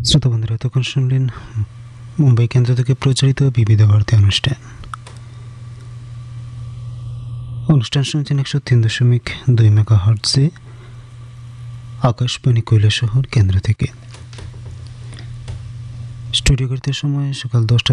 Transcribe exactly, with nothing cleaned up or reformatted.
শ্রোতা বন্ধুরা, এতক্ষণ শুনলেন মুম্বাই কেন্দ্র থেকে প্রচারিত বিবিধ ভারতী অনুষ্ঠান। অনুষ্ঠান শুনছেন একশো তিন দশমিক দুই মেগা হার্টজে আকাশবাণী কৈলাসহর কেন্দ্র থেকে। স্টুডিও করতে সময় সকাল দশটা